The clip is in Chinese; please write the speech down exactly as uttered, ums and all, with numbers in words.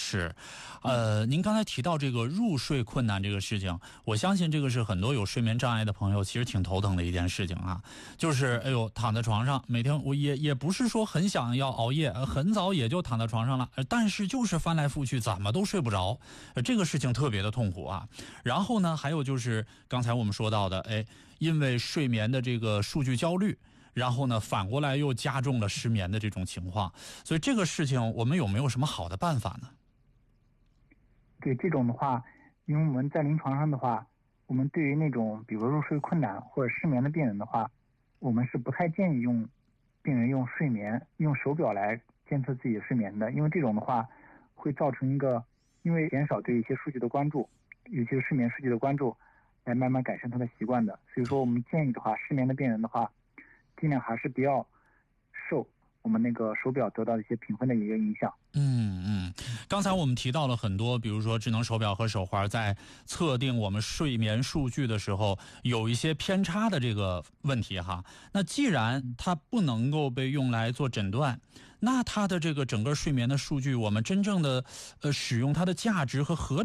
是，呃，您刚才提到这个入睡困难这个事情，我相信这个是很多有睡眠障碍的朋友其实挺头疼的一件事情啊。就是哎呦，躺在床上，每天我也也不是说很想要熬夜，很早也就躺在床上了，但是就是翻来覆去怎么都睡不着，这个事情特别的痛苦啊。然后呢，还有就是刚才我们说到的，哎，因为睡眠的这个数据焦虑。然后呢，反过来又加重了失眠的这种情况，所以这个事情我们有没有什么好的办法呢？ 对这种的话，因为我们在临床上的话，我们对于那种比如入睡困难或者失眠的病人的话，我们是不太建议用病人用睡眠用手表来监测自己的睡眠的，因为这种的话会造成一个，因为减少对一些数据的关注，尤其是睡眠数据的关注，来慢慢改善他的习惯的。所以说我们建议的话，失眠的病人的话，尽量还是不要受我们那个手表得到的一些评分的一个影响。 嗯嗯，刚才我们提到了很多，比如说智能手表和手环在测定我们睡眠数据的时候有一些偏差的这个问题哈。那既然它不能够被用来做诊断，那它的这个整个睡眠的数据，我们真正的呃使用它的价值和合理